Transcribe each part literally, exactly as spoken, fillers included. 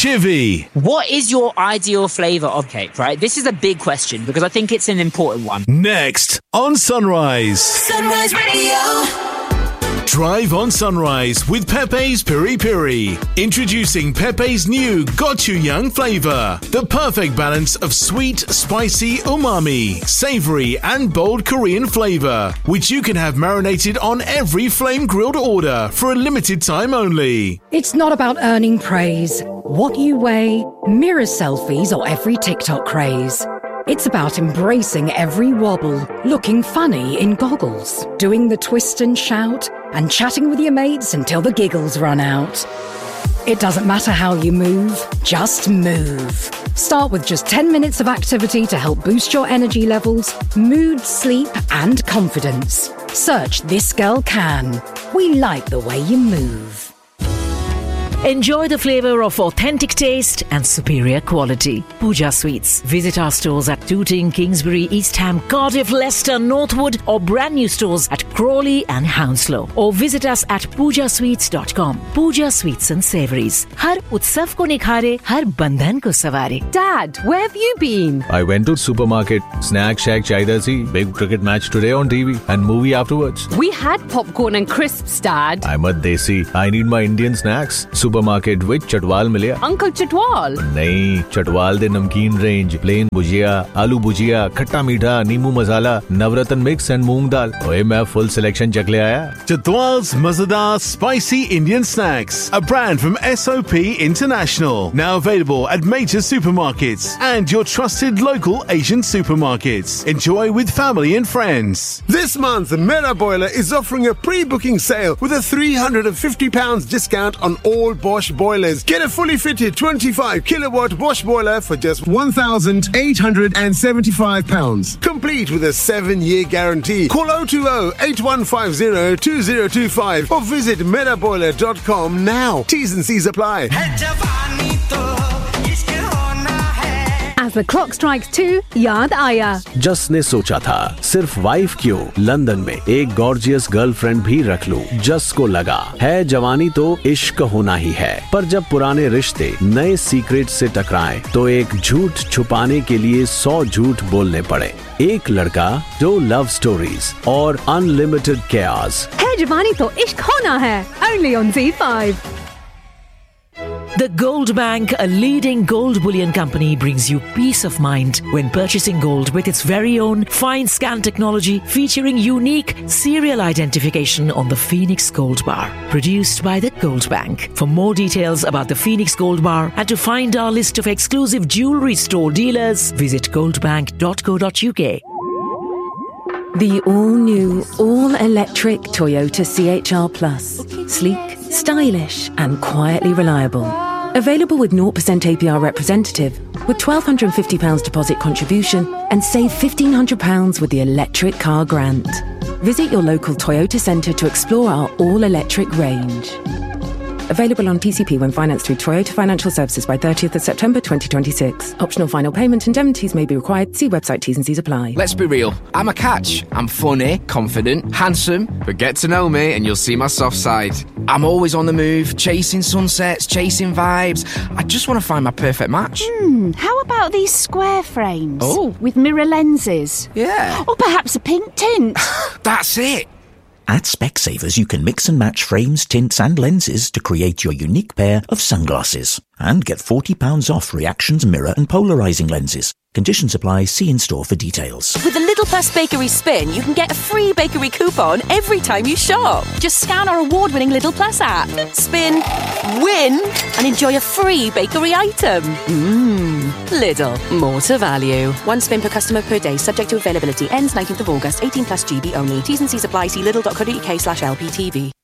Shivy. What is your ideal flavour of cake, right? This is a big question because I think it's an important one. Next on Sunrise. Sunrise Radio. Drive on Sunrise with Pepe's Piri Piri. Introducing Pepe's new gochujang flavour. The perfect balance of sweet, spicy, umami, savoury and bold Korean flavour, which you can have marinated on every flame-grilled order for a limited time only. It's not about earning praise, what you weigh, mirror selfies or every TikTok craze. It's about embracing every wobble, looking funny in goggles, doing the twist and shout, and chatting with your mates until the giggles run out. It doesn't matter how you move, just move. Start with just ten minutes of activity to help boost your energy levels, mood, sleep, and confidence. Search This Girl Can. We like the way you move. Enjoy the flavour of authentic taste and superior quality. Pooja Sweets. Visit our stores at Tooting, Kingsbury, East Ham, Cardiff, Leicester, Northwood, or brand new stores at Crawley and Hounslow. Or visit us at pooja sweets dot com. Pooja Sweets and Savouries. Har utsav ko nikhare, har bandhan ko saware. Dad, where have you been? I went to supermarket. Snack shack chahiye si. Big cricket match today on T V and movie afterwards. We had popcorn and crisps, Dad. I'm a desi. I need my Indian snacks. Supermarket with Chatwal मिलिया. Uncle Chatwal? नहीं, Chatwal दे नमकीन range, plane भुजिया, आलू भुजिया, खट्टा मीठा, नींबू मसाला, नवरत्न mix and मूंग दाल. ओए मैं full selection चख ले आया. Chatwal's Mazadar Spicy Indian Snacks, a brand from S O P International, now available at major supermarkets and your trusted local Asian supermarkets. Enjoy with family and friends. This month, Mera Boiler is offering a pre-booking sale with a three hundred fifty pounds discount on all Bosch boilers. Get a fully fitted twenty-five kilowatt Bosch boiler for just one thousand eight hundred seventy-five pounds. Complete with a seven year guarantee. Call oh two oh, eight one five oh, two oh two five or visit mera boiler dot com now. T's and C's apply. As the clock strikes two, याद आया. जस ने सोचा था सिर्फ wife क्यों, London में एक गॉर्जियस गर्लफ्रेंड भी रख लूं. जस को लगा है जवानी तो इश्क होना ही है, पर जब पुराने रिश्ते नए सीक्रेट से टकराए तो एक झूठ छुपाने के लिए सौ झूठ बोलने पड़े. एक लड़का, दो लव स्टोरीज और अनलिमिटेड केयर्स. है जवानी तो इश्क होना है. Only on Z five. The Gold Bank, a leading gold bullion company, brings you peace of mind when purchasing gold with its very own fine scan technology featuring unique serial identification on the Phoenix Gold Bar. Produced by the Gold Bank. For more details about the Phoenix Gold Bar and to find our list of exclusive jewellery store dealers, visit goldbank dot co dot uk. The all-new, all-electric Toyota C H R Plus. Sleek, stylish and quietly reliable. Available with zero percent A P R representative with one thousand two hundred fifty pounds deposit contribution and save one thousand five hundred pounds with the electric car grant. Visit your local Toyota centre to explore our all-electric range. Available on P C P when financed through Toyota Financial Services by thirtieth of September twenty twenty-six. Optional final payment indemnities may be required. See website T's and C's apply. Let's be real. I'm a catch. I'm funny, confident, handsome, but get to know me and you'll see my soft side. I'm always on the move, chasing sunsets, chasing vibes. I just want to find my perfect match. Hmm, how about these square frames? Oh. With mirror lenses? Yeah. Or perhaps a pink tint? That's it. At Specsavers, you can mix and match frames, tints and lenses to create your unique pair of sunglasses. And get forty pounds off Reactions mirror and polarising lenses. Conditions apply. See in store for details. With the Lidl Plus Bakery Spin, you can get a free bakery coupon every time you shop. Just scan our award-winning Lidl Plus app. Spin, win, and enjoy a free bakery item. Mmm. Lidl. More to value. One spin per customer per day, subject to availability. Ends nineteenth of August. eighteen plus G B only. T's and C's apply. See lidl dot co dot uk slash L P T V.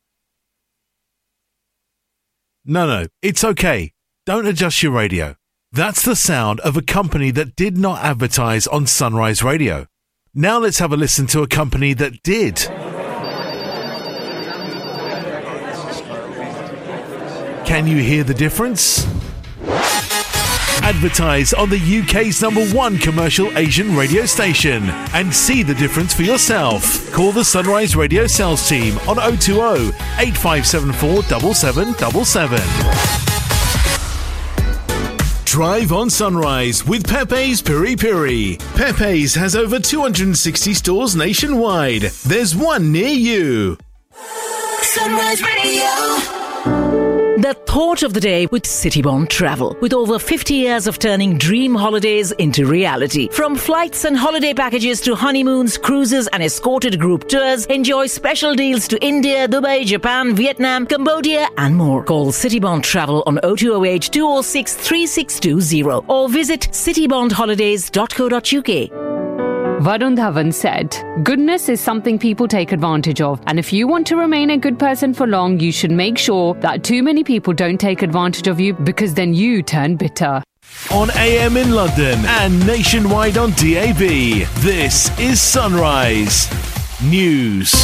No, no, it's okay. Don't adjust your radio. That's the sound of a company that did not advertise on Sunrise Radio. Now let's have a listen to a company that did. Can you hear the difference? Advertise on the U K's number one commercial Asian radio station and see the difference for yourself. Call the Sunrise Radio sales team on oh two oh, eight five seven four, seven seven seven seven. Drive on Sunrise with Pepe's Piri Piri. Pepe's has over two hundred sixty stores nationwide. There's one near you. Sunrise Radio. The thought of the day with Citybond Travel. With over fifty years of turning dream holidays into reality. From flights and holiday packages to honeymoons, cruises and escorted group tours, enjoy special deals to India, Dubai, Japan, Vietnam, Cambodia and more. Call Citybond Travel on oh two oh eight, two oh six, three six two oh or visit citybond holidays dot co dot uk. Varun Dhawan said, "Goodness is something people take advantage of, and if you want to remain a good person for long, you should make sure that too many people don't take advantage of you, because then you turn bitter." On A M in London and nationwide on D A B, this is Sunrise News.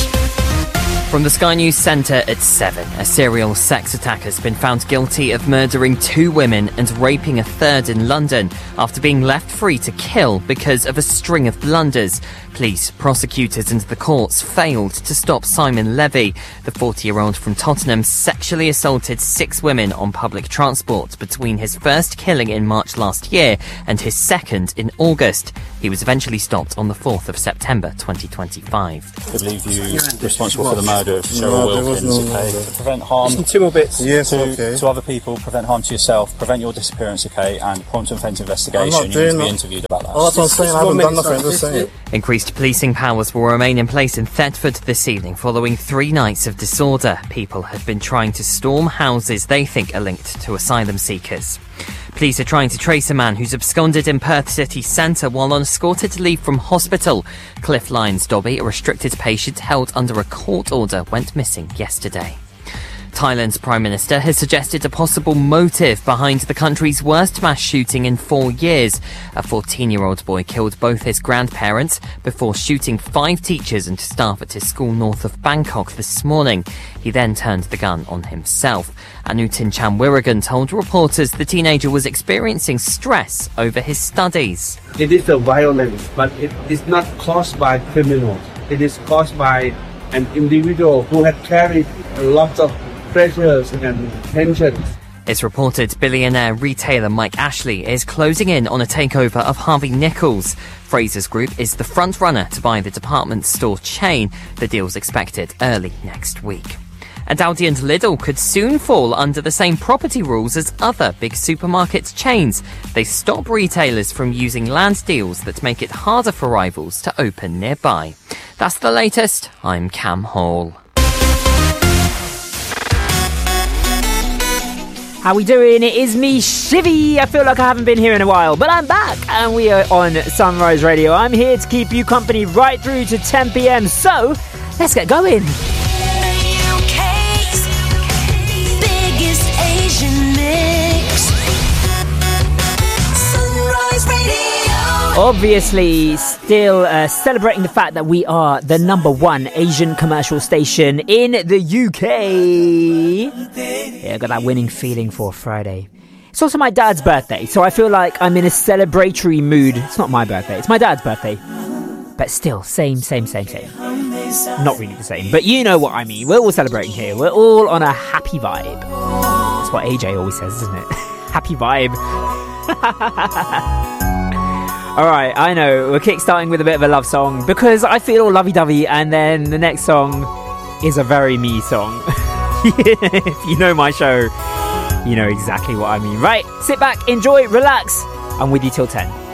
From the Sky News Centre at seven, a serial sex attacker has been found guilty of murdering two women and raping a third in London after being left free to kill because of a string of blunders. Police, prosecutors and the courts failed to stop Simon Levy. The forty-year-old from Tottenham sexually assaulted six women on public transport between his first killing in March last year and his second in August. He was eventually stopped on the fourth of September twenty twenty-five. I believe you responsible for the murder of Cheryl no, Wilkins, no okay? Murder. To prevent harm Just two more bits. Yes, to, okay. to other people, prevent harm to yourself, prevent your disappearance, okay, and prompt and offence investigation. You need to be not. interviewed about that. Oh, that's what I'm saying. I haven't done nothing. Just saying it. Increased policing powers will remain in place in Thetford this evening following three nights of disorder. People have been trying to storm houses they think are linked to asylum seekers. Police are trying to trace a man who's absconded in Perth city centre while on escorted leave from hospital. Cliff Lyons Dobby, a restricted patient held under a court order, went missing yesterday. Thailand's Prime Minister has suggested a possible motive behind the country's worst mass shooting in four years. A fourteen-year-old boy killed both his grandparents before shooting five teachers and staff at his school north of Bangkok this morning. He then turned the gun on himself. Anutin Chanwiragan told reporters the teenager was experiencing stress over his studies. It is a violence, but it is not caused by criminals. It is caused by an individual who had carried a lot of pressures and tensions. It's reported billionaire retailer Mike Ashley is closing in on a takeover of Harvey Nichols. Frasers Group is the front runner to buy the department store chain. The deal's expected early next week. And Aldi and Lidl could soon fall under the same property rules as other big supermarket chains. They stop retailers from using land deals that make it harder for rivals to open nearby. That's the latest. I'm Cam Hall. How we doing? It is me, Shivy. I feel like I haven't been here in a while, but I'm back and we are on Sunrise Radio. I'm here to keep you company right through to ten p.m. So, let's get going. Obviously, still uh, celebrating the fact that we are the number one Asian commercial station in the U K. Yeah, I got that winning feeling for Friday. It's also my dad's birthday, so I feel like I'm in a celebratory mood. It's not my birthday, it's my dad's birthday. But still, same, same, same, same. Not really the same, but you know what I mean. We're all celebrating here. We're all on a happy vibe. That's what A J always says, isn't it? Happy vibe. Alright, I know, we're kickstarting with a bit of a love song because I feel all lovey-dovey, and then the next song is a very me song. If you know my show, you know exactly what I mean. Right, sit back, enjoy, relax. I'm with you till ten.